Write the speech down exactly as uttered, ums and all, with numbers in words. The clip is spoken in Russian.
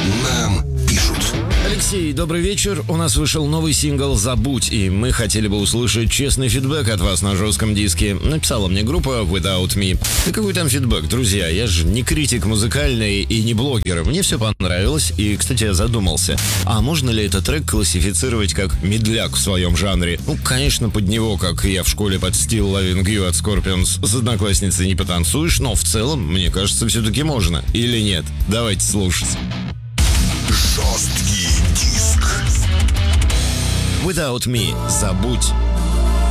Нам пишут. Алексей, добрый вечер. У нас вышел новый сингл «Забудь», и мы хотели бы услышать честный фидбэк от вас на жестком диске. Написала мне группа Without Me. Да какой там фидбэк, друзья? Я же не критик музыкальный и не блогер. Мне все понравилось, и, кстати, я задумался. А можно ли этот трек классифицировать как медляк в своем жанре? Ну, конечно, под него, как я в школе под Still Loving You от Scorpions, с одноклассницей не потанцуешь, но в целом, мне кажется, все-таки можно. Или нет? Давайте слушать. Жесткий диск. Without Me. Забудь.